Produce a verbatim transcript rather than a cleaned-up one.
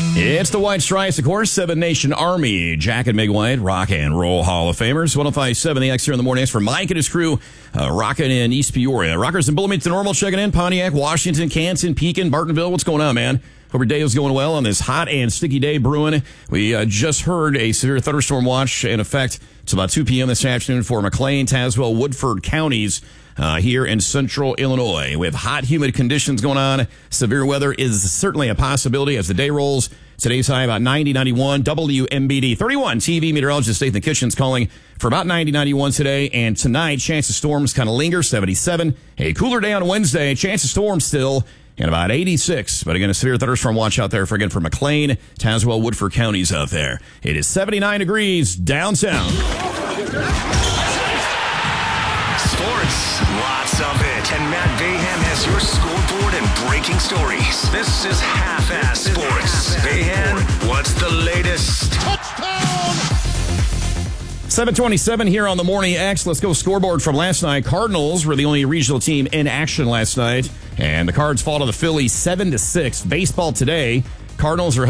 It's the White Stripes, of course, Seven Nation Army, Jack and Meg White, Rock and Roll Hall of Famers. one oh five point seven The X here in the morning. Thanks for Mike and his crew, uh, rocking in East Peoria. Rockers in Wilmington Normal checking in, Pontiac, Washington, Canton, Pekin, Bartonville. What's going on, man? Hope your day is going well on this hot and sticky day brewing. We uh, just heard a severe thunderstorm watch in effect. It's about two p.m. this afternoon for McLean, Tazewell, Woodford counties uh, here in central Illinois. We have hot, humid conditions going on. Severe weather is certainly a possibility as the day rolls. Today's high about ninety, ninety-one. W M B D thirty-one. T V meteorologist Nathan Kitchens calling for about ninety, ninety-one today. And tonight, chance of storms kind of linger, seventy-seven. A cooler day on Wednesday, chance of storms still. And about eighty-six. But again, a severe thunderstorm watch out there for, again, for McLean, Tazewell, Woodford counties out there. It is seventy-nine degrees downtown. Sports, lots of it. And Matt Bayham has your scoreboard and breaking stories. This is Half-Ass Sports. Bayham, what's the latest? Touchdown! seven twenty-seven here on the Morning X. Let's go scoreboard from last night. Cardinals were the only regional team in action last night, and the Cards fall to the Phillies seven to six. Baseball today, Cardinals are